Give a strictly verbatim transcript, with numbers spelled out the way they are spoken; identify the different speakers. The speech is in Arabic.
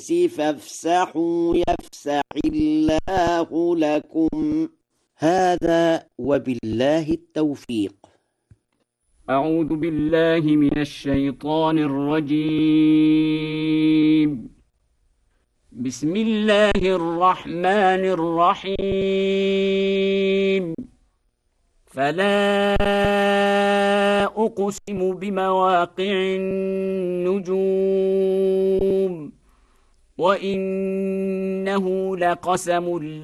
Speaker 1: فافسحوا يفسح الله لكم. هذا وبالله التوفيق.
Speaker 2: أعوذ بالله من الشيطان الرجيم. بسم الله الرحمن الرحيم. فلا أقسم بمواقع النجوم وإنه لقسم